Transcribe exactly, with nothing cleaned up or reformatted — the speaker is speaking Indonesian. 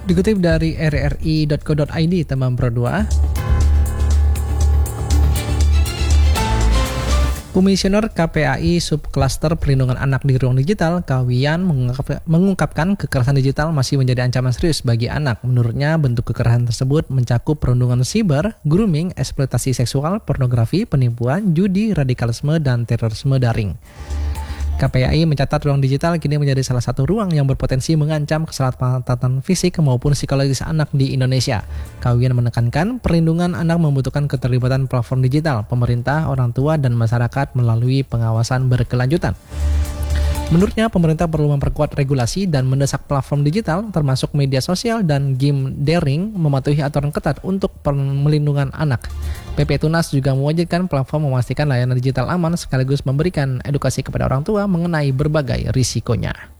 Dikutip dari r r i titik co titik i d, teman Pro dua, Komisioner K P A I Subklaster Perlindungan Anak di Ruang Digital, Kawian, mengungkap, mengungkapkan kekerasan digital masih menjadi ancaman serius bagi anak. Menurutnya, bentuk kekerasan tersebut mencakup perundungan siber, grooming, eksploitasi seksual, pornografi, penipuan, judi, radikalisme, dan terorisme daring. K P A I mencatat ruang digital kini menjadi salah satu ruang yang berpotensi mengancam keselamatan fisik maupun psikologis anak di Indonesia. Kawian menekankan perlindungan anak membutuhkan keterlibatan platform digital, pemerintah, orang tua, dan masyarakat melalui pengawasan berkelanjutan. Menurutnya, pemerintah perlu memperkuat regulasi dan mendesak platform digital, termasuk media sosial dan game daring, mematuhi aturan ketat untuk perlindungan anak. P P Tunas juga mewajibkan platform memastikan layanan digital aman sekaligus memberikan edukasi kepada orang tua mengenai berbagai risikonya.